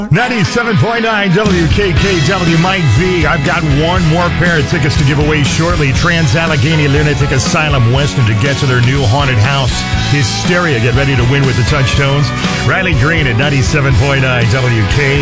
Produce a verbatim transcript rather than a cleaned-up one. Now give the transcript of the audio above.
ninety-seven point nine W K K W, Mike V. I've got one more pair of tickets to give away shortly. Trans-Allegheny Lunatic Asylum Western to get to their new haunted house, Hysteria. Get ready to win with the Touchstones. Riley Green at ninety-seven point nine W K